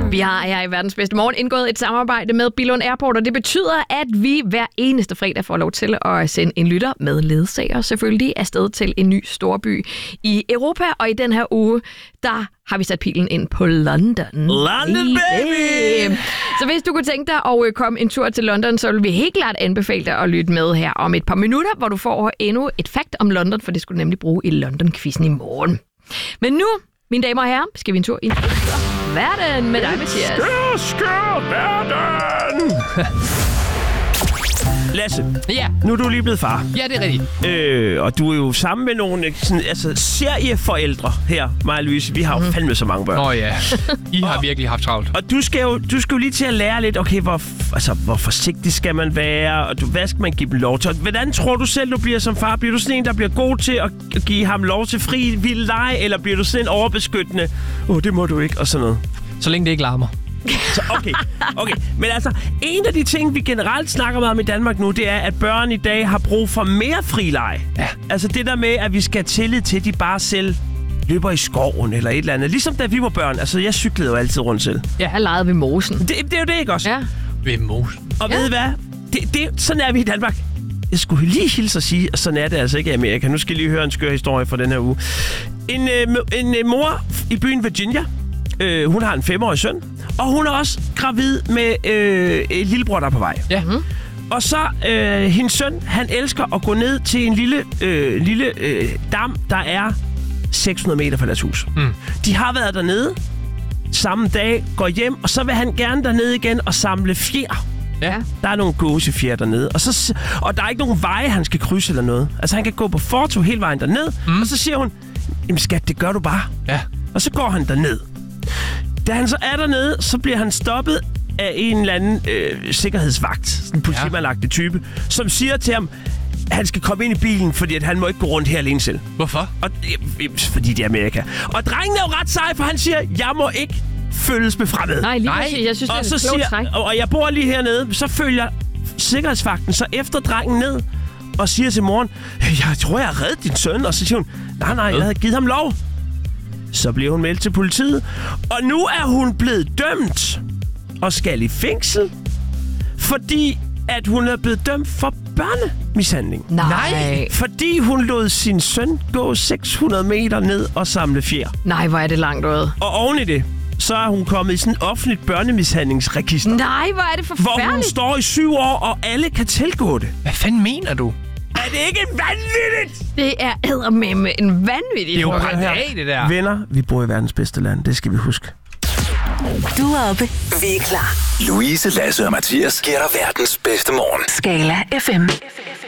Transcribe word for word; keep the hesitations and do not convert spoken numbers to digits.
Vi har her i Verdens Bedste Morgen indgået et samarbejde med Billund Airport, og det betyder, at vi hver eneste fredag får lov til at sende en lytter med ledsager selvfølgelig afsted til en ny storby i Europa. Og i den her uge, der har vi sat pilen ind på London. London, baby! Så hvis du kunne tænke dig at komme en tur til London, så vil vi helt klart anbefale dig at lytte med her om et par minutter, hvor du får endnu et fact om London, for det skulle du nemlig bruge i London-quizzen i morgen. Men nu, mine damer og herrer, skal vi en tur ind i verden med dig, Mathias. Skør, skør, verden! Lasse, Ja. nu er du lige blevet far. Ja, det er rigtigt. Øh, og du er jo sammen med nogle sådan, altså, serieforældre her, mig og Louise. Vi har jo mm. fandme så mange børn. Åh oh, ja, I har og, virkelig haft travlt. Og du skal, jo, du skal jo lige til at lære lidt, okay, hvor, altså, hvor forsigtig skal man være, og du, hvad skal man give dem lov til? Hvordan tror du selv, du bliver som far? Bliver du sådan en, der bliver god til at give ham lov til fri, vild leg, eller bliver du sådan en overbeskyttende, åh, oh, det må du ikke, og sådan noget? Så længe det ikke larmer. Så okay, okay. Men altså, en af de ting, vi generelt snakker meget om i Danmark nu, det er, at børn i dag har brug for mere frileg. Ja. Altså det der med, at vi skal have tillid til, at de bare selv løber i skoven eller et eller andet. Ligesom da vi var børn. Altså, jeg cyklede jo altid rundt selv. Ja, jeg legede ved mosen. Det, det er jo det, ikke også? Ja. Ved mosen. Og Ja. ved I hvad? Det, det, sådan er vi i Danmark. Jeg skulle lige hilse og sige, at sådan er det altså ikke i Amerika. Nu skal I lige høre en skør historie fra den her uge. En, øh, en øh, mor i byen Virginia, øh, hun har en femårig søn, og hun er også gravid med øh, en lillebror, der er på vej. Ja. Mm. Og så, øh, hendes søn, han elsker at gå ned til en lille, øh, lille øh, dam, der er seks hundrede meter fra deres hus. Mm. De har været dernede samme dag, går hjem, og så vil han gerne dernede igen og samle fjer. Ja. Der er nogle gåsefjer dernede, og, så, og der er ikke nogen veje, han skal krydse eller noget. Altså, han kan gå på fortov hele vejen derned, mm. og så siger hun, jamen skat, det gør du bare. Ja. Og så går han derned. Da han så er dernede, så bliver han stoppet af en eller anden øh, sikkerhedsvagt, sådan en politimandagtig type, som siger til ham, at han skal komme ind i bilen, fordi at han må ikke gå rundt her alene selv. Hvorfor? Og, øh, fordi det er Amerika. Og drengen er jo ret sej, for han siger, jeg må ikke følges med fremmede. Nej, lige Nej. præcis. Jeg synes, det er Og et så klogt siger, træk. og jeg bor lige hernede, så følger sikkerhedsvagten så efter drengen ned og siger til moren, jeg tror, jeg har reddet din søn. Og så siger hun, nej, nej, jeg havde givet ham lov. Så bliver hun meldt til politiet, og nu er hun blevet dømt og skal i fængsel, fordi at hun er blevet dømt for børnemishandling. Nej. Fordi hun lod sin søn gå seks hundrede meter ned og samle fjer. Nej, hvor er det langt ude. Og oven i det, så er hun kommet i sådan et offentligt børnemishandlingsregister. Nej, hvor er det Hvor hun forfærdeligt. står i syv år, og alle kan tilgå det. Hvad fanden mener du? Er det ikke vanvittigt? Det er eddermame en vanvittig Det er jo historie. brændt af, det der. Venner, vi bor i verdens bedste land. Det skal vi huske. Du er oppe. Vi er klar. Louise, Lasse og Mathias giver dig verdens bedste morgen. Skala F M.